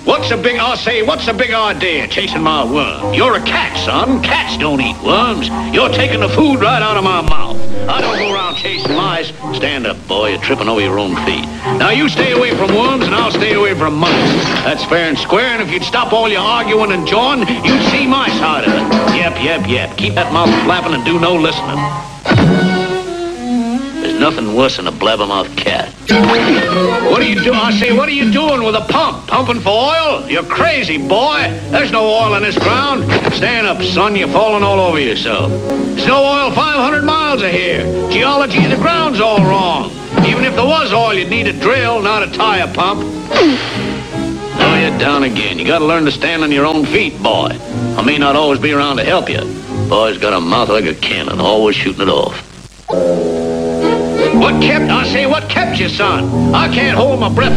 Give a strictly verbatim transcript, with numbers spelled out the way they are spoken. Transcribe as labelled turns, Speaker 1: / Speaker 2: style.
Speaker 1: What's a big, I'll say, what's a big idea chasing my worm? You're a cat, son. Cats don't eat worms. You're taking the food right out of my mouth. I don't go around chasing mice. Stand up, boy. You're tripping over your own feet. Now, you stay away from worms, and I'll stay away from mice. That's fair and square, and if you'd stop all your arguing and jawing, you'd see my side of it. Yep, yep, yep. Keep that mouth flapping and do no listening. There's nothing worse than a blabbermouth cat. What are you doing? I say, what are you doing with a pump? Pumping for oil? You're crazy, boy. There's no oil in this ground. Stand up, son. You're falling all over yourself. There's no oil five hundred miles of here. Geology of the ground's all wrong. Even if there was oil, you'd need a drill, not a tire pump. Oh, you're down again. You gotta learn to stand on your own feet, boy. I may not always be around to help you. Boy's got a mouth like a cannon, always shooting it off. What kept, I say, what kept you, son? I can't hold my breath.